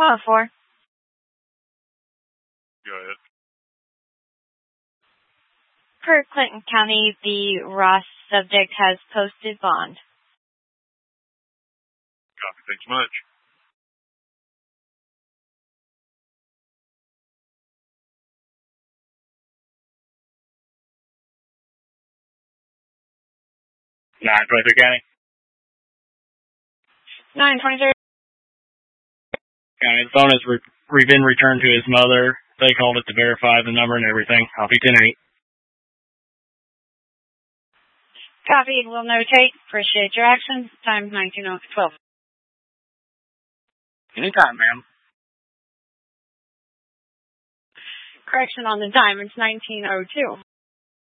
104. Go ahead. Per Clinton County, the Ross subject has posted bond. Copy. Thanks much. Nine 23 County. 923. County. The phone has been returned to his mother. They called it to verify the number and everything. Copy 10-8. Copied. Will notate. Appreciate your action. Time 19:12. Anytime, ma'am. Correction on the time. It's 19:02.